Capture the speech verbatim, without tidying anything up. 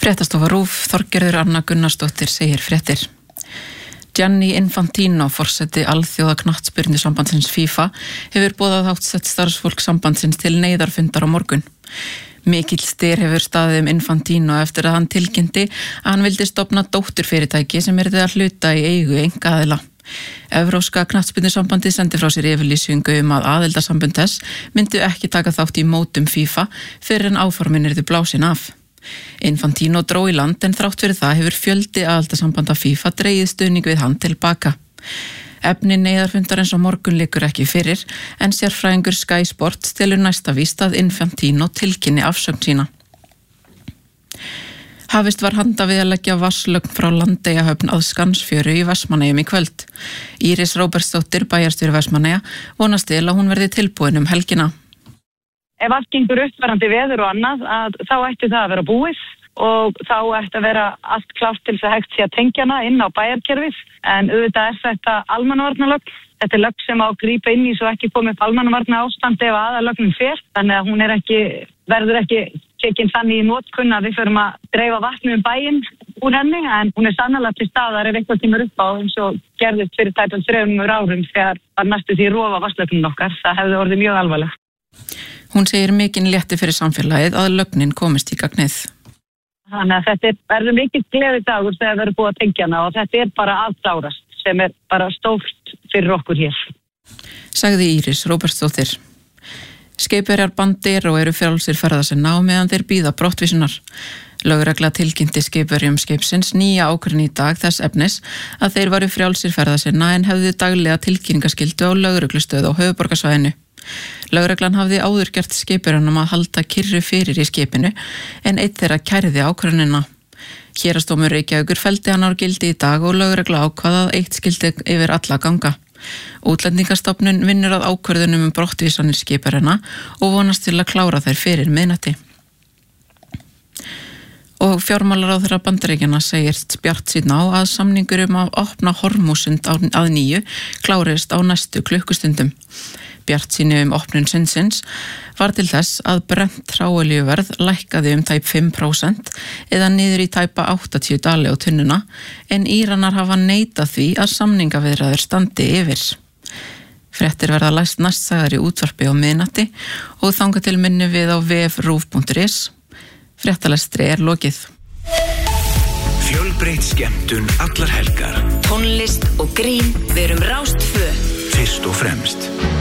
Fréttastofa RÚV, Þorgerður Anna Gunnarsdóttir segir fréttir. Gianni Infantino, forseti alþjóða knattspyrnusambandsins FIFA, hefur boðað háttsett starfsfólk sambandsins til neyðarfundar á morgun. Mikill styr hefur staðið um Infantino eftir að hann tilkynnti að hann vildi stofna dótturfyrirtæki sem yrði að hluta í eigu einkaaðila. Evrópska knattspyrnusambandið sendi frá sér yfirlýsingu um að aðildarsambönd þess myndu ekki taka þátt í mótum FIFA fyrir en áformin yrðu blásin af. Infantino dró í land en þrátt fyrir það hefur fjöldi aðildarsambanda FIFA dregið stuðning við hann tilbaka. Efni neyðarfundarins á morgun liggur ekki fyrir en sérfræðingur Sky Sports telur næsta víst að Infantino tilkynni afsögn sína. Hafist var handa við að leggja vatnslögn frá Landeyjahöfn að Skansfjöru í Vestmannaeyjum í kvöld. Íris Róbertsdóttir, bæjarstjóri Vestmannaeyja, vonast til að hún verði tilbúin um helgina. Ef allt gengur uppvarandi veður og annað, að þá ætti það að vera búið og þá ætti að vera allt klárt til þess að hægt sé að tengja hana inn á bæjarkerfið. En auðvitað er þetta almannavarnalögn. Þetta er lögn sem á að grípa inn í svo ekki komið upp almannavarna ástand ef aðalögnin fer. Þannig að hún er ekki, verður ekki tekin þannig í notkun að við förum að dreifa vatni um bæinn úr henni, en hún er sannarlega til staðar ef eitthvað tímur upp á eins og gerðist fyrir tæpum þremur árum þegar var næstu því rofa vatnslögnin okkar. Það hefði orðið mjög alvarlegt. Hún segir mikinn létti fyrir samfélagið að lögnin komist í gagnið. Þannig að þetta er, verður mikið gleði dagur þegar við erum búið að tengja hana og þetta er bara aðklárast sem er bara stórt fyrir okkur hér. Sagði Íris Róbertsdóttir. Skipverjar Bandero eru frjálsir ferða sinna á meðan þeir bíða brottvísunar. Lögregla tilkynnti skipverjum skipsins nýja ákvörðun í dag þess efnis að þeir varu frjálsir ferða sinna en hefðu daglega tilkynningaskyldu á lögreglustöð á höfuðborgarsvæðinu. Lögreglan hafði áður gert skipverjunum að halda kyrru fyrir í skipinu en einn þeirra kærði ákvörðunina. Héraðsdómur Reykjavíkur felldi hann úr gildi í dag og lögregla ákvað að eitt skyldi yfir alla ganga. Útlendingastofnun vinnur að ákvörðunum um brottvísanir skipverjana og vonast til að klára þær fyrir miðnætti. Og fjármálaráðherra Bandaríkjanna segist bjartsýnn á að samningur um að opna Hormúsund að nýju klárist á næstu klukkustundum. Bjartsýni um opnun sundsins var til þess að brent hráolíuverð lækkaði um tæp fimm prósent eða niður í tæpa áttatíu dali á tunnuna en Íranar hafa neitað því að samningaviðræður standi yfir. Fréttir verða læst næstsagðar í útvarpi á miðnætti og þangað til minni við á vef rúv punktur is. Fréttalestri er lokið. Fjölbreytt skemmtun allar helgar. Tónlist og grín, við erum Rás tvö. Fyrst og fremst.